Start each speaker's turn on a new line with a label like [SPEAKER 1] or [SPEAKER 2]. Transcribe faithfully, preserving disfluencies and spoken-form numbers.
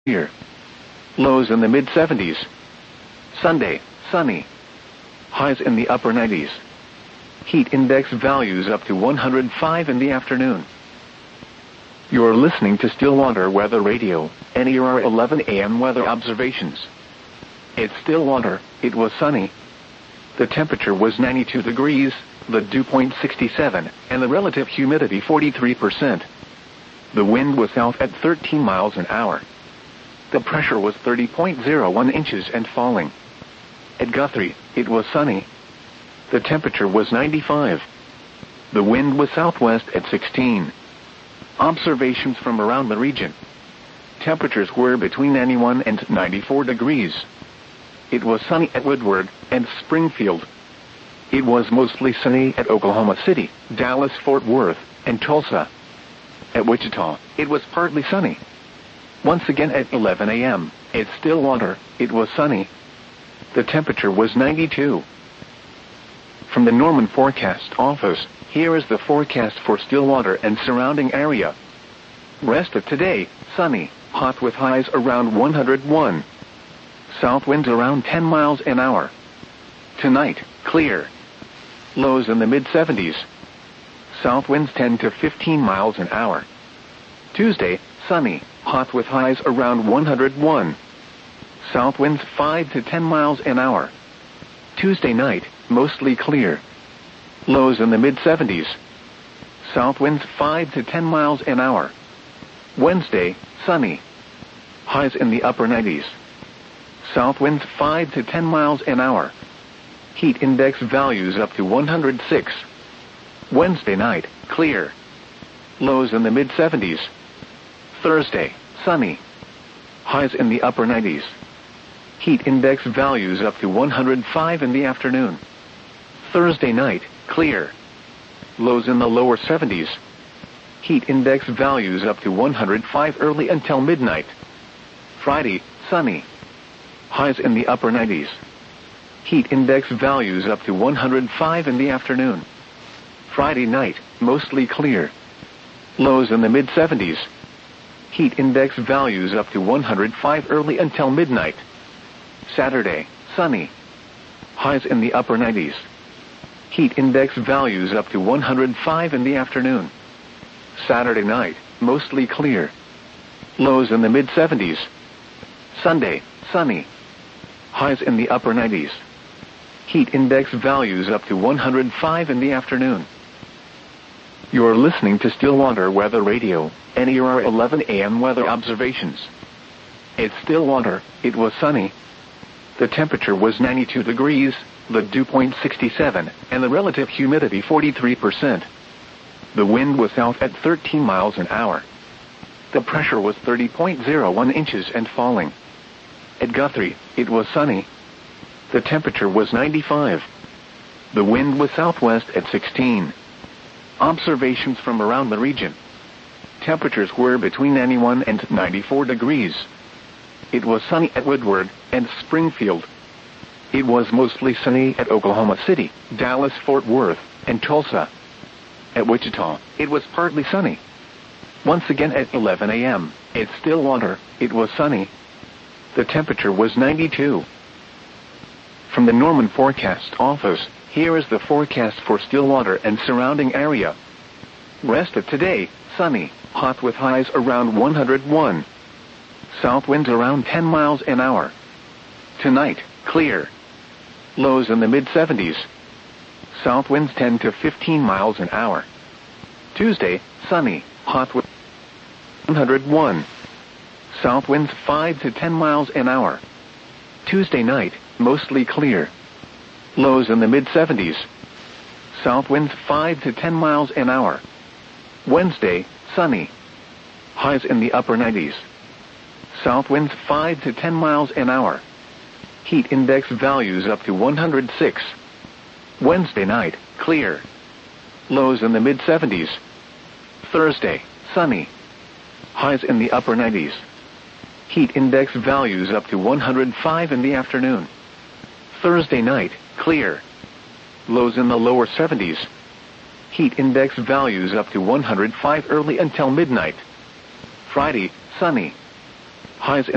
[SPEAKER 1] Here. Lows in the mid seventies. Sunday, sunny. Highs in the upper nineties. Heat index values up to one hundred five in the afternoon. You're listening to Stillwater Weather Radio, N E R eleven A M weather observations. It's Stillwater, it was sunny. The temperature was ninety-two degrees, the dew point sixty-seven, and the relative humidity forty-three percent. The wind was south at thirteen miles an hour. The pressure was thirty point zero one inches and falling. At Guthrie, it was sunny. The temperature was ninety-five. The wind was southwest at sixteen. Observations from around the region. Temperatures were between ninety-one and ninety-four degrees. It was sunny at Woodward and Springfield. It was mostly sunny at Oklahoma City, Dallas, Fort Worth, and Tulsa. At Wichita, it was partly sunny. Once again at eleven A M, at Stillwater, it was sunny. The temperature was ninety-two. From the Norman Forecast Office, here is the forecast for Stillwater and surrounding area. Rest of today, sunny, hot with highs around one hundred one. South winds around ten miles an hour. Tonight, clear. Lows in the mid seventies. South winds ten to fifteen miles an hour. Tuesday, sunny, hot with highs around one hundred one. South winds five to ten miles an hour. Tuesday night, mostly clear. Lows in the mid seventies. South winds five to ten miles an hour. Wednesday, sunny. Highs in the upper nineties. South winds five to ten miles an hour. Heat index values up to one hundred six. Wednesday night, clear. Lows in the mid seventies. Thursday, sunny. Highs in the upper nineties. Heat index values up to one hundred five in the afternoon. Thursday night, clear. Lows in the lower seventies. Heat index values up to one hundred five early until midnight. Friday, sunny. Highs in the upper nineties. Heat index values up to one hundred five in the afternoon. Friday night, mostly clear. Lows in the mid seventies. Heat index values up to one hundred five early until midnight. Saturday, sunny. Highs in the upper nineties. Heat index values up to one hundred five in the afternoon. Saturday night, mostly clear. Lows in the mid seventies. Sunday, sunny. Highs in the upper nineties. Heat index values up to one hundred five in the afternoon. You're listening to Stillwater Weather Radio, N E R eleven A M weather observations. It's Stillwater, it was sunny. The temperature was ninety-two degrees, the dew point sixty-seven, and the relative humidity forty-three percent. The wind was south at thirteen miles an hour. The pressure was thirty point zero one inches and falling. At Guthrie, it was sunny. The temperature was ninety-five. The wind was southwest at sixteen. Observations from around the region. Temperatures were between ninety-one and ninety-four degrees. It was sunny at Woodward and Springfield. It was mostly sunny at Oklahoma City, Dallas, Fort Worth, and Tulsa. At Wichita, it was partly sunny. Once again at eleven A M, at Stillwater, it was sunny. The temperature was ninety-two. From the Norman Forecast Office, here is the forecast for Stillwater and surrounding area. Rest of today, sunny, hot with highs around one hundred one. South winds around ten miles an hour. Tonight, clear. Lows in the mid seventies. South winds ten to fifteen miles an hour. Tuesday, sunny, hot with one hundred one. South winds five to ten miles an hour. Tuesday night, mostly clear. Lows in the mid seventies. South winds five to ten miles an hour. Wednesday, sunny. Highs in the upper nineties. South winds five to ten miles an hour. Heat index values up to one hundred six. Wednesday night, clear. Lows in the mid seventies. Thursday, sunny. Highs in the upper nineties. Heat index values up to one hundred five in the afternoon. Thursday night, clear. Lows in the lower seventies. Heat index values up to one hundred five early until midnight. Friday, sunny. Highs